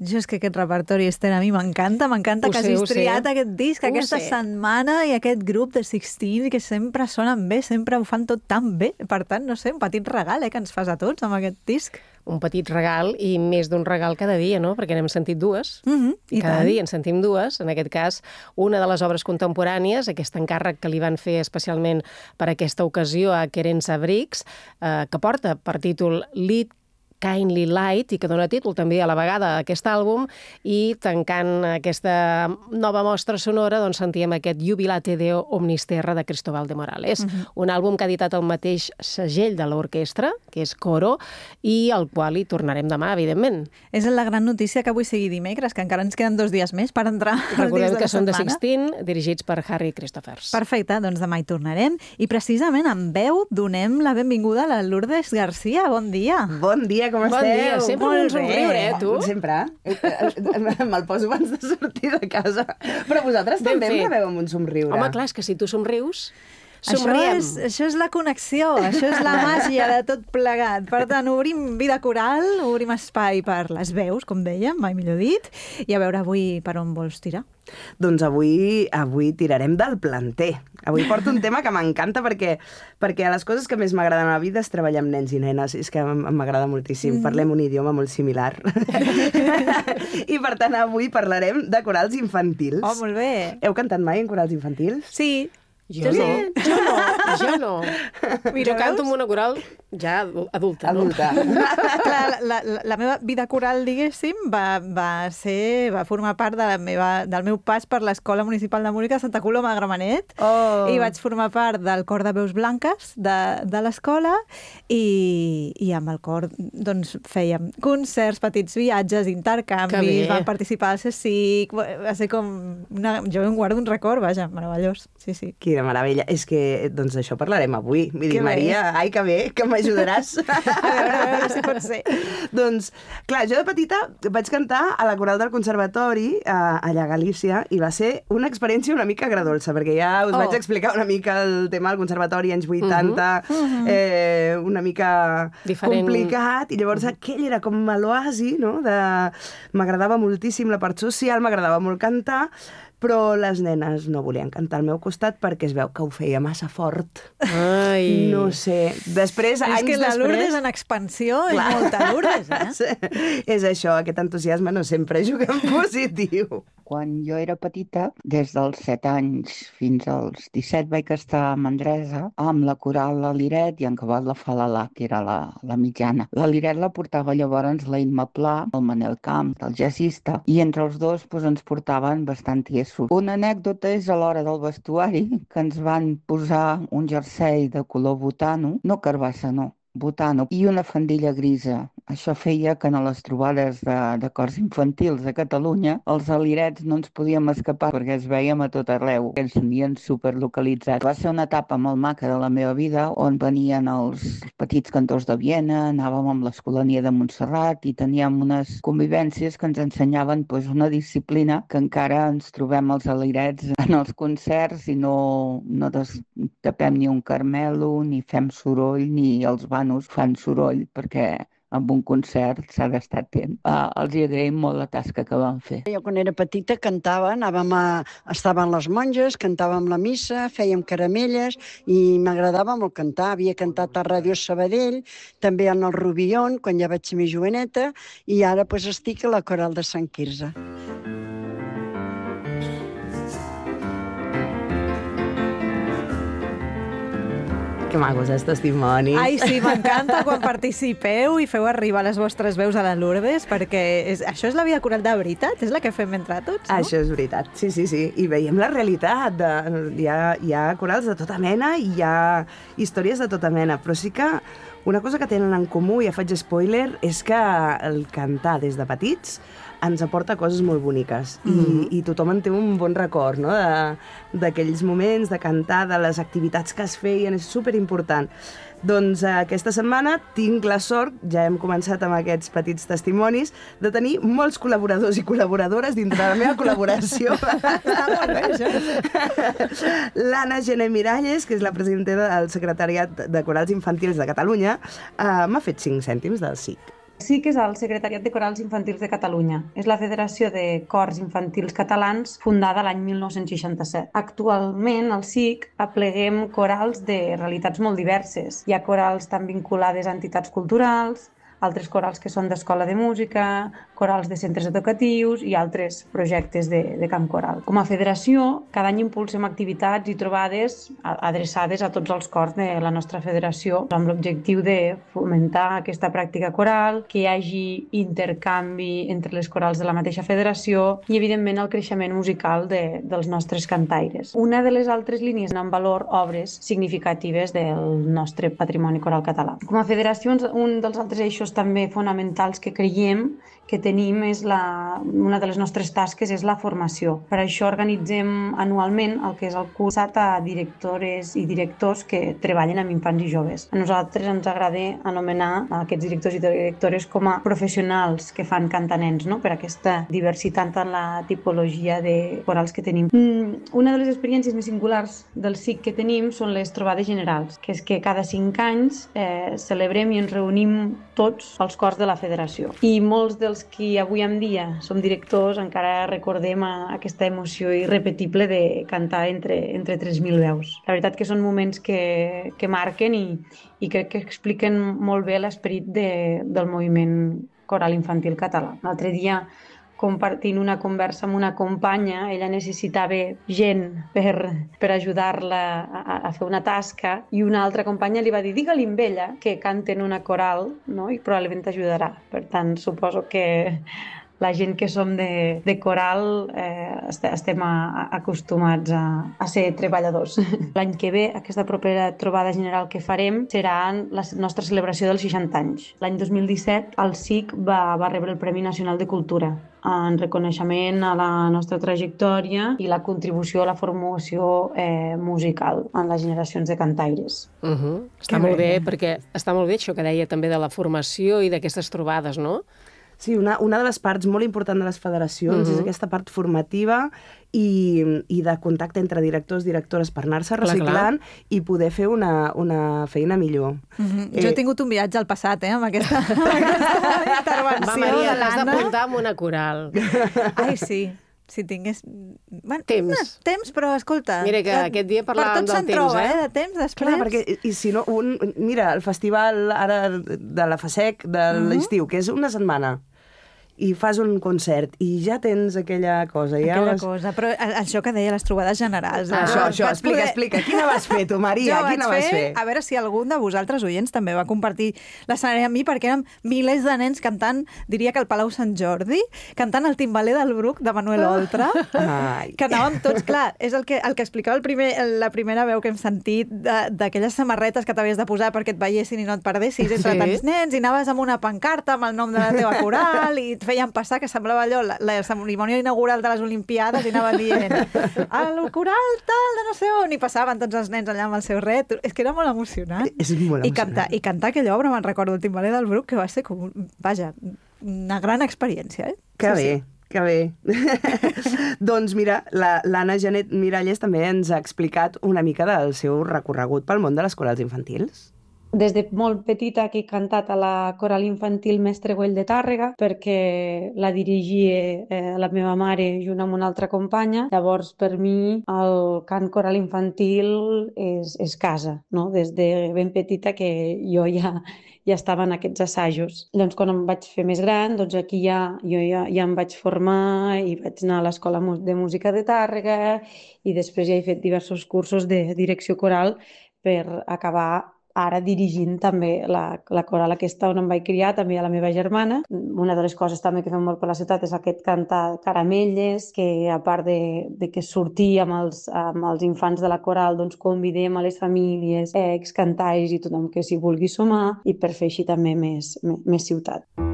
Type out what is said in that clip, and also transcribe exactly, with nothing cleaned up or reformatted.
Jo és que aquest repertori, Esther, a mi m'encanta, m'encanta que hagis triat aquest disc, aquesta setmana, i aquest grup de Sixteen, que sempre sonen bé, sempre ho fan tot tan bé. Per tant, no sé, un petit regal eh, que ens fas a tots amb aquest disc. Un petit regal i més d'un regal cada dia, no? Perquè n'hem sentit dues. Mm-hmm, i cada tant. dia en sentim dues. En aquest cas, una de les obres contemporànies, aquest encàrrec que li van fer especialment per aquesta ocasió a Querença Briggs, eh, que porta per títol Lead Kindly Light, i que dona títol també a la vegada a aquest àlbum, i tancant aquesta nova mostra sonora doncs sentíem aquest Jubilate Deo Omnis Terra de Cristóbal de Morales, uh-huh. un àlbum que ha editat el mateix segell de l'orquestra, que és Coro, i al qual hi tornarem demà, evidentment. És la gran notícia que avui sigui dimecres, que encara ens queden dos dies més per entrar al disc de la Recordeu que són de setmana. Sixteen, dirigits per Harry Christophers. Perfecte, doncs demà hi tornarem. I precisament amb veu donem la benvinguda a la Lourdes García. Bon dia. Bon dia, com esteu? Bon dia, sempre Molt un somriure, eh, tu? Sempre. Me'l poso abans de sortir de casa. Però vosaltres Ben també em fet. rebeu amb un somriure. Home, clar, és que si tu somrius, Això somriem. és, això és la connexió, això és la màgia de tot plegat. Per tant, obrim vida coral, obrim espai per les veus, com dèiem, mai millor dit, i a veure avui per on vols tirar. Doncs avui, avui tirarem del planter. Avui porto un tema que m'encanta perquè, perquè a les coses que més m'agraden a la vida és treballar amb nens i nenes. És que m'agrada moltíssim. Mm. Parlem un idioma molt similar. I per tant avui parlarem de corals infantils. Oh, molt bé. Heu cantat mai en corals infantils? Sí. Jo no, jo no, jo no. Mira, jo canto veus? amb una coral ja adulta. Adulta. No? Clar, la, la, la meva vida coral, diguéssim, va, va ser, va formar part de la meva, del meu pas per l'Escola Municipal de Música de Santa Coloma de Gramenet, Oh. i vaig formar part del cor de veus blanques de, de l'escola, i, i amb el cor doncs, fèiem concerts, petits viatges, intercanvis, vam participar al CSIC, va ser com... Una, jo em guardo un record, vaja, meravellós, sí, sí. Quina meravella. És que, doncs, això parlarem avui. Vull dir, Que bé. Maria, ai, que bé, que m'ajudaràs. A veure, a veure si pot ser. Doncs, clar, jo de petita vaig cantar a la coral del conservatori, a, allà a Galícia, i va ser una experiència una mica agradolça, perquè ja us Oh. vaig explicar una mica el tema del conservatori, anys vuitanta, uh-huh. Uh-huh. eh, una mica Diferent. complicat, i llavors uh-huh. aquell era com l'oasi, no? De... M'agradava moltíssim la part social, m'agradava molt cantar, però les nenes no volien cantar al meu costat perquè es veu que ho feia massa fort. Ai. No sé. Després, És anys que la després... Lourdes en expansió és molta Lourdes, eh? Sí. És això, aquest entusiasme no sempre juga en positiu. Quan jo era petita, des dels set anys fins als disset, vaig estar a Manresa amb la coral La Liret i en Cabot la Falalà, que era la, la mitjana. La Liret la portava llavors la Imma Pla, el Manel Camp, el jazzista, i entre els dos pues, ens portaven bastant tiesos. Una anècdota és a l'hora del vestuari, que ens van posar un jersei de color botano, no carbassa, no, botano, i una faldilla grisa. Això feia que en les trobades de, de cors infantils a Catalunya els alirets no ens podíem escapar perquè els veiem a tot arreu. Ens tenien superlocalitzats. Va ser una etapa molt maca de la meva vida on venien els petits cantors de Viena, anàvem amb l'Escolania de Montserrat i teníem unes convivències que ens ensenyaven pues, una disciplina que encara ens trobem els alirets en els concerts i no, no destapem ni un carmelo, ni fem soroll, ni els vanos fan soroll, perquè amb un concert s'ha d'estar atent. Uh, els hi agraïm molt la tasca que van fer. Jo quan era petita cantava, anàvem a... estaven les monges, cantàvem la missa, fèiem caramelles i m'agradava molt cantar. Havia cantat a Ràdio Sabadell, també en el Rubión, quan ja vaig ser més joveneta, i ara pues, estic a la coral de Sant Quirze. Que macos, els testimonis. Ai, sí, m'encanta quan participeu i feu arribar les vostres veus a la Lourdes, perquè és, això és la vida coral de veritat, és la que fem entre tots, no? Això és veritat, sí, sí, sí. I veiem la realitat. De, hi, ha, hi ha corals de tota mena i hi ha històries de tota mena, però sí que una cosa que tenen en comú, ja faig spoiler, és que el cantar des de petits ens aporta coses molt boniques mm-hmm. i, i tothom en té un bon record, no? D'aquells moments, de cantar, de les activitats que es feien, és superimportant. Doncs eh, aquesta setmana tinc la sort, ja hem començat amb aquests petits testimonis, de tenir molts col·laboradors i col·laboradores dintre de la meva col·laboració. Està molt bé, això. L'Anna Gené Miralles, que és la presidenta del Secretariat de Corals Infantils de Catalunya, eh, m'ha fet cinc cèntims del S I C. Sí que és el Secretariat de Corals Infantils de Catalunya. És la Federació de Cors Infantils Catalans fundada l'any mil nou-cents seixanta-set. Actualment, al S I C, apleguem corals de realitats molt diverses. Hi ha corals tan vinculades a entitats culturals, altres corals que són d'escola de música, corals de centres educatius i altres projectes de, de camp coral. Com a federació, cada any impulsem activitats i trobades adreçades a tots els cors de la nostra federació amb l'objectiu de fomentar aquesta pràctica coral, que hi hagi intercanvi entre les corals de la mateixa federació i, evidentment, el creixement musical de, dels nostres cantaires. Una de les altres línies en valor obres significatives del nostre patrimoni coral català. Com a federació, un dels altres eixos també fonamentals que creiem que tenim és la, una de les nostres tasques és la formació. Per això organitzem anualment el que és el cursat a directores i directors que treballen amb infants i joves. A nosaltres ens agrada anomenar aquests directors i directores com a professionals que fan cantanens, no? Per aquesta diversitat en la tipologia de corals que tenim. Una de les experiències més singulars del S I C que tenim són les trobades generals, que és que cada cinc anys eh, celebrem i ens reunim tots els cors de la federació. I molts dels qui avui en dia som directors encara recordem aquesta emoció irrepetible de cantar entre, entre tres mil veus. La veritat que són moments que, que marquen i, i crec que expliquen molt bé l'esperit de, del moviment coral infantil català. L'altre dia, compartint una conversa amb una companya, ella necessitava gent per, per ajudar-la a, a fer una tasca i una altra companya li va dir digue-li amb ella que canten una coral, no? I probablement t'ajudarà. Per tant, suposo que la gent que som de, de coral eh, estem a, a, acostumats a, a ser treballadors. L'any que ve, aquesta propera trobada general que farem serà la nostra celebració dels seixanta anys. L'any dos mil disset el S I C va, va rebre el Premi Nacional de Cultura en reconeixement a la nostra trajectòria i la contribució a la formació eh, musical en les generacions de cantaires. Uh -huh. Està molt bé, perquè està molt bé això que deia també de la formació i d'aquestes trobades, no? Sí, una, una de les parts molt importants de les federacions uh-huh. és aquesta part formativa i, i de contacte entre directors i directores per anar-se reciclant clar, clar. I poder fer una, una feina millor. Uh-huh. Eh, jo he tingut un viatge al passat, eh, amb aquesta, amb aquesta intervenció. Va, Maria, t'has d'apuntar amb una coral. Ai, sí. Si tingués... Bueno, temps. No, temps, però escolta... Mira, que aquest dia parlàvem del temps, troba, eh? De temps, després... Clar, perquè, i si no, un, mira, el festival ara de la FASEC de l'estiu, uh-huh. que és una setmana, i fas un concert i ja tens aquella cosa. Ja aquella les... cosa, però això que deia les trobades generals... Ah, això, això, explica, poder... explica. Quina vas fer tu, Maria? Jo Quina vaig vas fer? A veure si algun de vosaltres, oients, també va compartir l'escenari amb mi, perquè érem milers de nens cantant, diria que al Palau Sant Jordi, cantant el timbaler del Bruc de Manuel Oltra, Ai. que anàvem tots, clar, és el que, el que explicava el primer, la primera veu que hem sentit d'aquelles samarretes que t'havies de posar perquè et veiessin i no et perdessis entre sí. tants nens, i anaves amb una pancarta amb el nom de la teva coral i et feien passar, que semblava allò, la, la cerimònia inaugural de les Olimpiades, i anaven dient el coral tal de no sé on, i passaven tots els nens allà amb el seu ret. És que era molt emocionant. És molt emocionant. I cantar, i cantar aquella obra, me'n recordo, el timbaler del Bruc, que va ser com, vaja, una gran experiència, eh? Que sí, bé. Sí. Que bé. Doncs mira, l'Anna Janet Miralles també ens ha explicat una mica del seu recorregut pel món de les corals infantils. Des de molt petita que he cantat a la coral infantil Mestre Güell de Tàrrega perquè la dirigia eh, la meva mare junt amb una altra companya. Llavors, per mi, el cant coral infantil és, és casa, no? Des de ben petita que jo ja, ja estava en aquests assajos. Doncs quan em vaig fer més gran, doncs aquí ja, jo ja, ja em vaig formar i vaig anar a l'Escola de Música de Tàrrega i després ja he fet diversos cursos de direcció coral per acabar ara dirigint també la, la coral aquesta on em vaig criar, també a la meva germana. Una de les coses també que fem molt per la ciutat és aquest cantar caramelles, que a part de, de que sortir amb els, amb els infants de la coral, doncs convidem a les famílies, ex, cantaires i tothom que s'hi vulgui sumar, i per fer així també més, més, més ciutat.